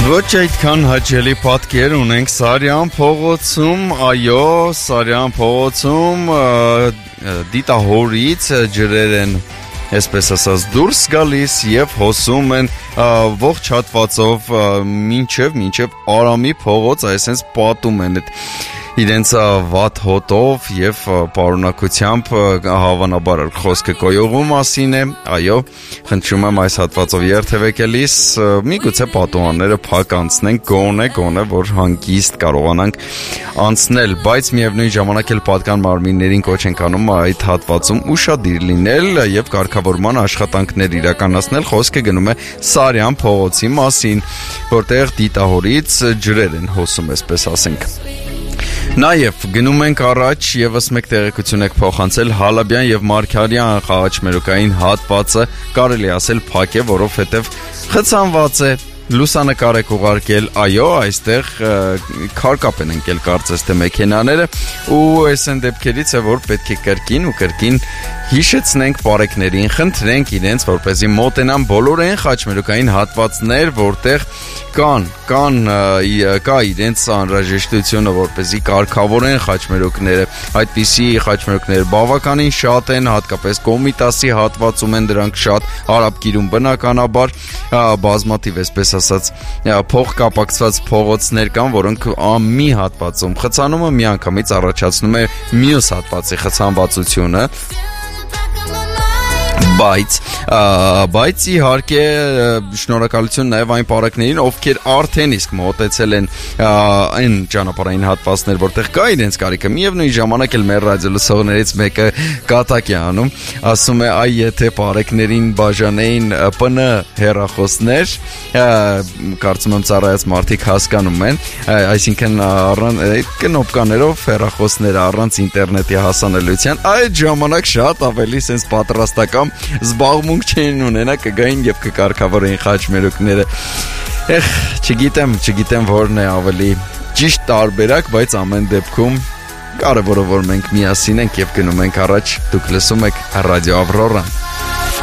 Ոչ այդքան հաճելի պատկեր ունենք Սարյան փողոցում, այո, Սարյան փողոցում դիտահորից ջրեր են, այսպես ասած, դուրս գալիս եւ հոսում են ողջ հատվածով մինչև Արամի փողոց, այսպես պատում են այդ իրենց վատ հոտով եւ պարունակությամբ հավանաբար խոսքը կոյողու մասին է, այո, խնդրում եմ այս հատվածով երթևեք էլիս, միգուցե պատուհանները փակ անցնենք, գոնե, որ հանգիստ կարողանանք անցնել, բայց միևնույն ժամանակ էլ պատկան մարմիններին կոչ ենք անում այդ հատվածում ուշադիր լինել եւ կարգավորման աշխատանքներ իրականացնել, խոսքը գնում է Սարյան փողոցի մասին, որտեղ դիտահորից ջրեր են հոսում, այսպես ասենք։ Նաև գնում ենք առաջ եւս մեկ տեղեկություն եք փոխանցել Հալաբյան եւ Մարգարյան խաղաչմերուկային հատվածը կարելի ասել փակ է, որովհետեւ խցանված է, լուսանկար եք ուղարկել, այո, այստեղ քարկապ են ընկել կարծես թե մեքենաները ու այս են դեպքերից է, որ պետք է կրկին հիշեցնենք բարեկներին, խնդրենք իրենց, որպեսզի մոտենան բոլոր այն խաչմերուկային հատվածներ, որտեղ կա իրենց անհրաժեշտությունը, որպեսզի կարգավորեն խաչմերուկները, այդպիսի խաչմերուկները բավականին շատ են, հատկապես Կոմիտասի հատվածում են դրանք շատ, Արաբկիրում բնականաբար բազմաթիվ, այսպես ասած, փոխկապակցված փողոցներ կան, որոնք մի հատվածում խցանումը միանգամից առաջացնում է մյուս հատվածի խցանվածությունը, բայց իհարկե շնորհակալություն նաև այն բարեկներին, ովքեր արդեն իսկ մոտեցել են այն ճանապարհային հատվածներ, որտեղ կա իրենց կարիքը, միևնույն ժամանակ էլ մեր ռադիոլսողներից մեկը կատակ է անում, ասում է, այ եթե բարեկներին բաժանեին ՊՆ հեռախոսներ, կարծում եմ ծառայած մարդիկ հասկանում են, այսինքն կնոպկաներով հեռախոսները առանց ինտերնետի հասանելիության, այդ ժամանակ շատ ավելի sense պատրաստական զբաղմունք չեն ունենա, կգային եւ կկարգավորեին խաչմերուկները։ Չգիտեմ որն է ավելի ճիշտ տարբերակ, բայց ամեն դեպքում կարևորը որ մենք միասին ենք եւ գնում ենք առաջ, դուք լսում եք Ռադիո Ավրորան։